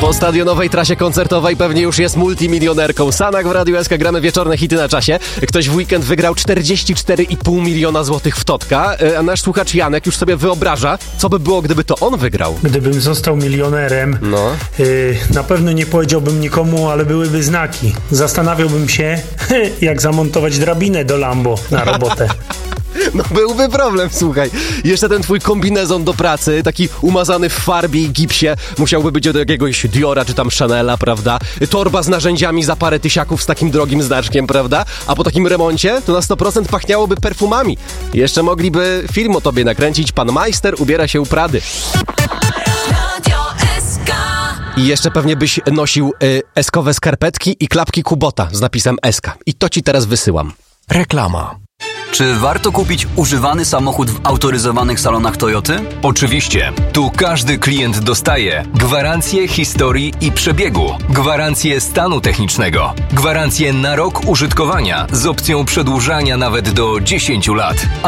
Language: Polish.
Po stadionowej trasie koncertowej pewnie już jest multimilionerką. Sanak w Radiu SK, gramy wieczorne hity na czasie. Ktoś w weekend wygrał 44,5 miliona złotych w Totka, a nasz słuchacz Janek już sobie wyobraża, co by było, gdyby to on wygrał. Gdybym został milionerem, na pewno nie powiedziałbym nikomu, ale byłyby znaki. Zastanawiałbym się, jak zamontować drabinę do Lambo na robotę. No byłby problem, słuchaj. Jeszcze ten twój kombinezon do pracy, taki umazany w farbie i gipsie, musiałby być od jakiegoś Diora czy tam Chanela, prawda? Torba z narzędziami za parę tysiaków z takim drogim znaczkiem, prawda? A po takim remoncie to na 100% pachniałoby perfumami. Jeszcze mogliby film o tobie nakręcić. Pan majster ubiera się u Prady. I jeszcze pewnie byś nosił eskowe skarpetki i klapki Kubota z napisem SK. I to ci teraz wysyłam. Reklama. Czy warto kupić używany samochód w autoryzowanych salonach Toyoty? Oczywiście. Tu każdy klient dostaje gwarancję historii i przebiegu, gwarancję stanu technicznego, gwarancję na rok użytkowania z opcją przedłużania nawet do 10 lat.